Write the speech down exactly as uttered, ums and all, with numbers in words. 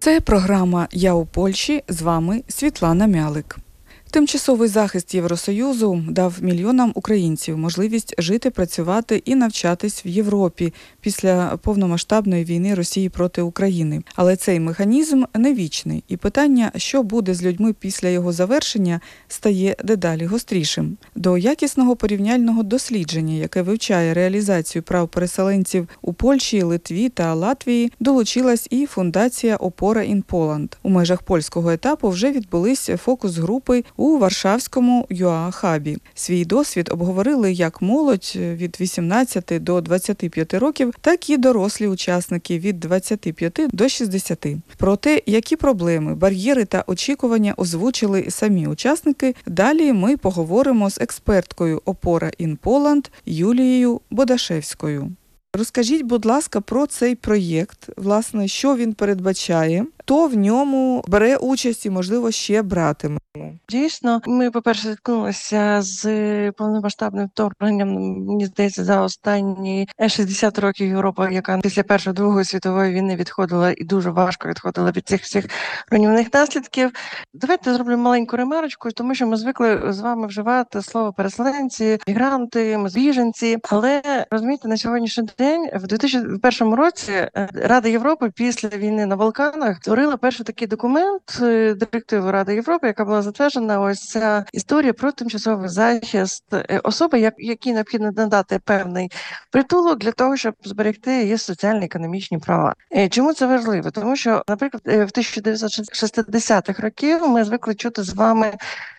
Це програма «Я у Польщі», з вами Світлана Мялик. Тимчасовий захист Євросоюзу дав мільйонам українців можливість жити, працювати і навчатись в Європі після повномасштабної війни Росії проти України. Але цей механізм не вічний, і питання, що буде з людьми після його завершення, стає дедалі гострішим. До якісного порівняльного дослідження, яке вивчає реалізацію прав переселенців у Польщі, Литві та Латвії, долучилась і фундація «Опора ін Поланд». У межах польського етапу вже відбулись фокус-групи у Варшавському ю ей хабі. Свій досвід обговорили як молодь від вісімнадцяти до двадцяти п'яти років, так і дорослі учасники від двадцяти п'яти до шістдесяти. Про те, які проблеми, бар'єри та очікування озвучили самі учасники, далі ми поговоримо з експерткою «Опора ін Поланд» Юлією Бодашевською. Розкажіть, будь ласка, про цей проєкт, власне, що він передбачає, хто в ньому бере участь і, можливо, ще братиме. Дійсно, ми, по-перше, зіткнулися з повномасштабним вторгненням, мені здається, за останні шістдесят років Європа, яка після Першої, Другої світової війни відходила і дуже важко відходила від цих всіх руйнівних наслідків. Давайте зроблю маленьку ремарочку, тому що ми звикли з вами вживати слово переселенці, мігранти, біженці, але, розумієте, на сьогоднішній день, в дві тисячі першому році, Рада Європи після війни на Балканах створила перший такий документ, директиву Ради Європи, яка була затверджена ось ця історія про тимчасовий захист особи, як, якій необхідно надати певний притулок для того, щоб зберегти її соціально-економічні права. Чому це важливо? Тому що, наприклад, в тисяча дев'ятсот шістдесятих років ми звикли чути з вами